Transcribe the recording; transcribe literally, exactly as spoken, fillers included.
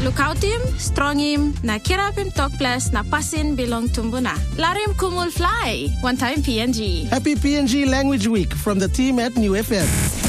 Lukautim, strongim, na kirapim talk plus na pasin belong tumbuna. Larim kumul fly, one time P N G. Happy P N G Language Week from the team at New F M.